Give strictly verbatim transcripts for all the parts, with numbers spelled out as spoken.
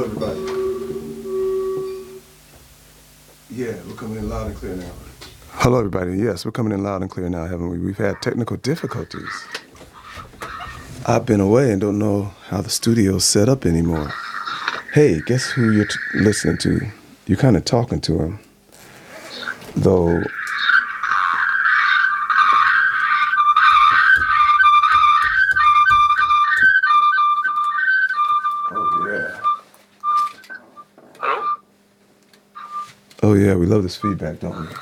Hello, everybody. Yeah, we're coming in loud and clear now. Hello, everybody. Yes, we're coming in loud and clear now, haven't we? We've had technical difficulties. I've been away and don't know how the studio's set up anymore. Hey, guess who you're t- listening to? You're kind of talking to him. Though... Oh yeah, we love this feedback, don't we?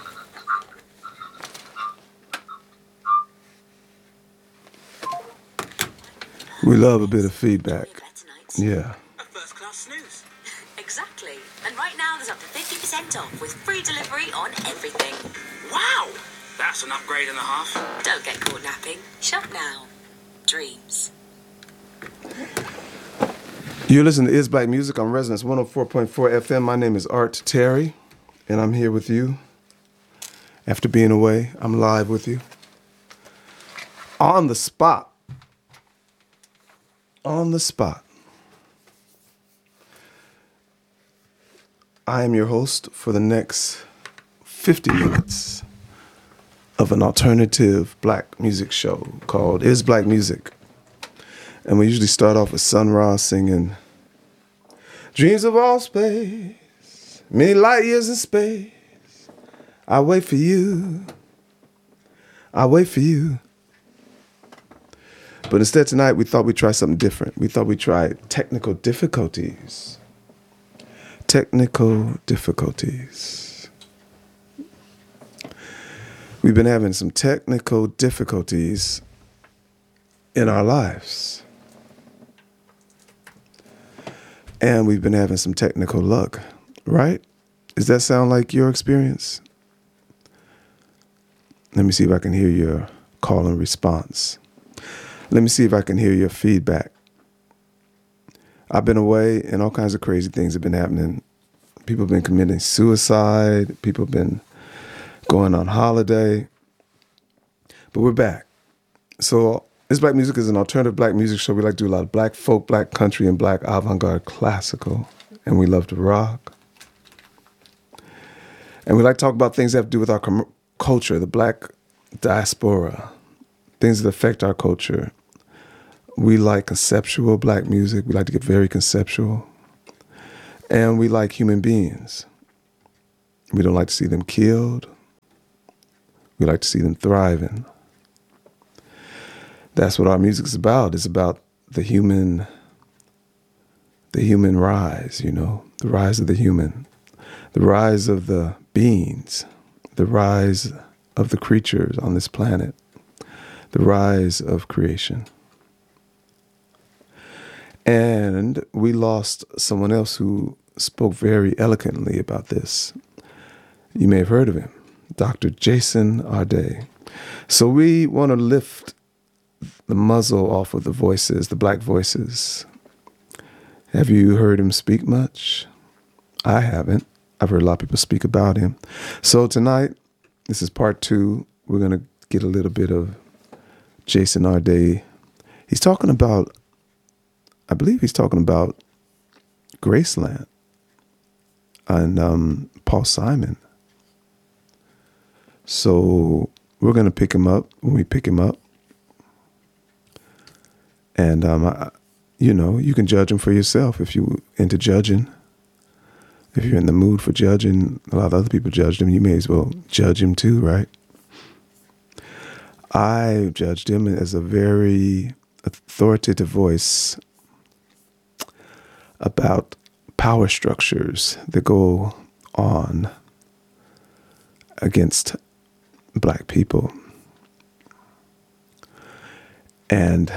We love a bit of feedback. Yeah. A first-class snooze. Exactly. And right now there's up to fifty percent off with free delivery on everything. Wow! That's an upgrade and a half. Don't get caught napping. Shop now. Dreams. You're listening to Is Black Music on Resonance one oh four point four F M. My name is Art Terry, and I'm here with you. After being away, I'm live with you. On the spot. On the spot. I am your host for the next fifty minutes of an alternative black music show called Is Black Music. And we usually start off with Sun Ra singing Dreams of all space, many light years in space. I wait for you. I wait for you. But instead tonight, we thought we'd try something different. We thought we'd try technical difficulties. Technical difficulties. We've been having some technical difficulties in our lives. And we've been having some technical luck, right? Does that sound like your experience? Let me see if I can hear your call and response. Let me see if I can hear your feedback. I've been away and all kinds of crazy things have been happening. People have been committing suicide. People have been going on holiday. But we're back. So Is Black Music is an alternative black music show. We like to do a lot of black folk, black country, and black avant-garde classical. And we love to rock. And we like to talk about things that have to do with our com- culture, the black diaspora, things that affect our culture. We like conceptual black music. We like to get very conceptual. And we like human beings. We don't like to see them killed. We like to see them thriving. That's what our music is about. It's about the human, the human rise, you know, the rise of the human, the rise of the beings, the rise of the creatures on this planet, the rise of creation. And we lost someone else who spoke very eloquently about this. You may have heard of him, Doctor Jason Arday. So we want to lift the muzzle off of the voices, the black voices. Have you heard him speak much? I haven't. I've heard a lot of people speak about him. So tonight, this is part two. We're going to get a little bit of Jason Arday. He's talking about, I believe he's talking about Graceland and um, Paul Simon. So we're going to pick him up when we pick him up. And, um, I, you know, you can judge him for yourself if you're into judging. If you're in the mood for judging, a lot of other people judged him. You may as well judge him too, right? I judged him as a very authoritative voice about power structures that go on against black people. And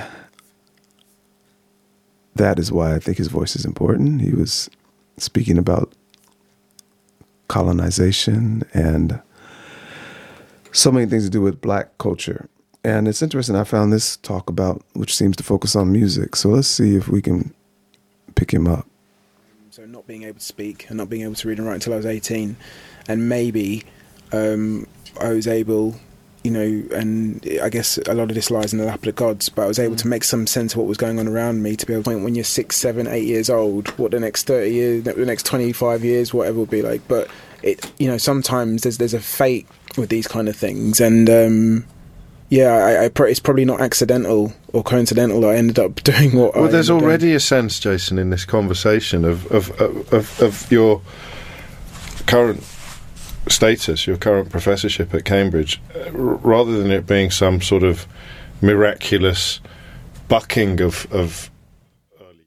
that is why I think his voice is important. He was speaking about colonization and so many things to do with black culture. And it's interesting, I found this talk about, which seems to focus on music. So let's see if we can pick him up. So not being able to speak and not being able to read and write until I was eighteen. And maybe um, I was able you know, and I guess a lot of this lies in the lap of the gods, but I was able to make some sense of what was going on around me, to be able to point when you're six, seven, eight years old, what the next thirty years, the next twenty-five years, whatever will be like. But it, you know, sometimes there's there's a fate with these kind of things, and um, yeah, I, I pro- it's probably not accidental or coincidental that I ended up doing what. Well, I there's ended up already doing. a sense, Jason, in this conversation of of of, of, of your current status, your current professorship at Cambridge, uh, r- rather than it being some sort of miraculous bucking of, of early.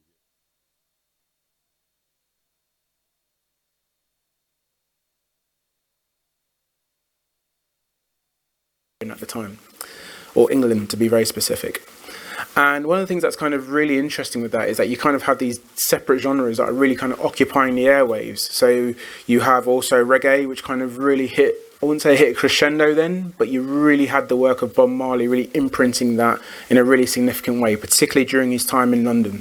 At the time, or England to be very specific. And one of the things that's kind of really interesting with that is that you kind of have these separate genres that are really kind of occupying the airwaves. So you have also reggae, which kind of really hit, I wouldn't say hit a crescendo then, but you really had the work of Bob Marley really imprinting that in a really significant way, particularly during his time in London.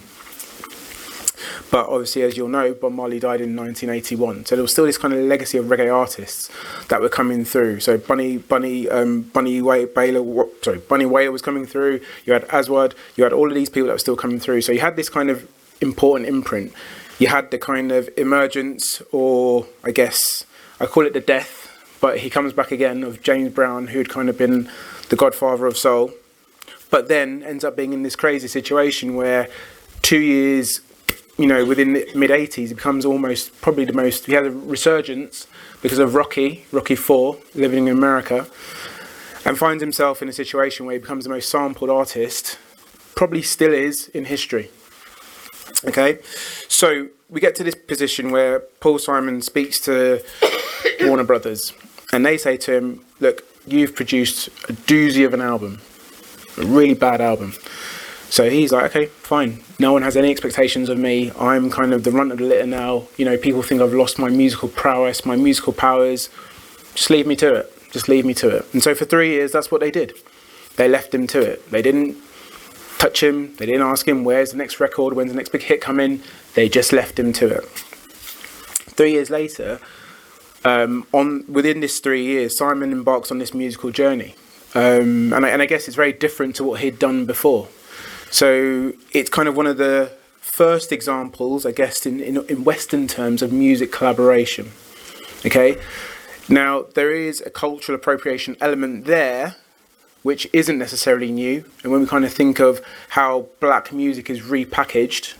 But obviously, as you'll know, Bob Marley died in nineteen eighty-one. So there was still this kind of legacy of reggae artists that were coming through. So Bunny, Bunny, um, Bunny Way, Baylor, sorry, Bunny Wailer was coming through. You had Aswad. You had all of these people that were still coming through. So you had this kind of important imprint. You had the kind of emergence, or I guess I call it the death, but he comes back again, of James Brown, who'd kind of been the godfather of soul, but then ends up being in this crazy situation where two years. You know, within the mid eighties, it becomes almost probably the most. He had a resurgence because of Rocky, Rocky four, living in America, and finds himself in a situation where he becomes the most sampled artist, probably still is, in history. Okay, so we get to this position where Paul Simon speaks to Warner Brothers, and they say to him, "Look, you've produced a doozy of an album, a really bad album." So he's like, okay, fine. No one has any expectations of me. I'm kind of the runt of the litter now. You know, people think I've lost my musical prowess, my musical powers. Just leave me to it. Just leave me to it. And so for three years, that's what they did. They left him to it. They didn't touch him. They didn't ask him, where's the next record? When's the next big hit coming? They just left him to it. Three years later, um, on within this three years, Simon embarks on this musical journey. Um, and, I, and I guess it's very different to what he'd done before. So it's kind of one of the first examples, I guess, in, in, in Western terms of music collaboration. Okay, now there is a cultural appropriation element there, which isn't necessarily new. And when we kind of think of how black music is repackaged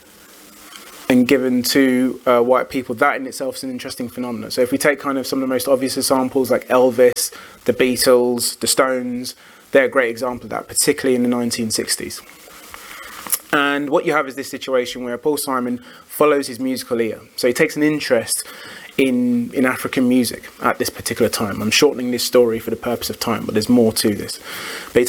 and given to uh, white people, that in itself is an interesting phenomenon. So if we take kind of some of the most obvious examples like Elvis, the Beatles, the Stones, they're a great example of that, particularly in the nineteen sixties. And what you have is this situation where Paul Simon follows his musical ear. So he takes an interest in, in African music at this particular time. I'm shortening this story for the purpose of time, but there's more to this. But he